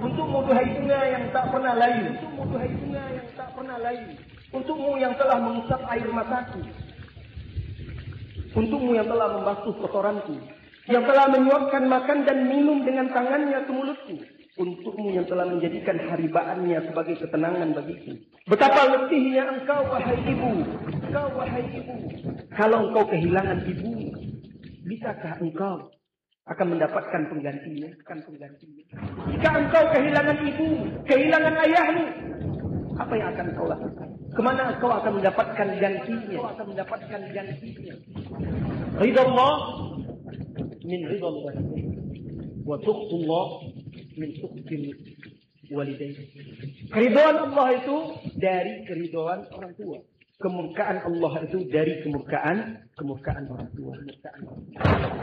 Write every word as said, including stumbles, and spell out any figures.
Untukmu duhai sungai yang tak pernah layu. Untukmu duhai sungai yang tak pernah layu. Untukmu yang telah mengusap air mataku. Untukmu yang telah membasuh kotoranku. Yang telah menyuapkan makan dan minum dengan tangannya ke mulutku. Untukmu yang telah menjadikan haribaannya sebagai ketenangan bagiku. Betapa letihnya engkau wahai ibu. Engkau wahai ibu. Kalau engkau kehilangan ibu, bisakah engkau akan mendapatkan penggantinya? Akan penggantinya. Jika engkau kehilangan ibu, kehilangan ayahmu, apa yang akan kau lakukan? Kemana engkau akan mendapatkan gantinya? Kau akan mendapatkan gantinya. Ridha Allah min ridha Allah, wa tuqtullah min tuqtil walidain. Keridhaan Allah itu dari keridhaan orang tua. Kemurkaan Allah itu dari kemurkaan kemurkaan orang tua. Kemurkaan orang tua.